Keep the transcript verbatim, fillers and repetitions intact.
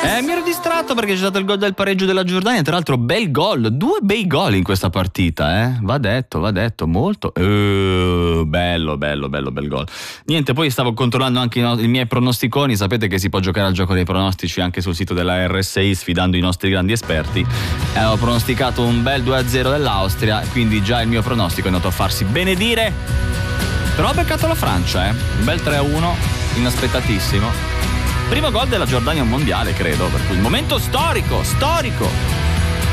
Eh, mi ero distratto perché c'è stato il gol del pareggio della Giordania. Tra l'altro, bel gol, due bei gol in questa partita, eh. Va detto, va detto, molto. Uh, bello, bello, bello, bel gol. Niente, poi stavo controllando anche i, no- i miei pronosticoni. Sapete che si può giocare al gioco dei pronostici anche sul sito della R S I, sfidando i nostri grandi esperti. Eh, ho pronosticato un bel due a zero dell'Austria, quindi già il mio pronostico è andato a farsi benedire. Però ho beccato la Francia, eh. Un bel tre a uno, inaspettatissimo. Primo gol della Giordania mondiale, credo, per cui il momento storico, storico.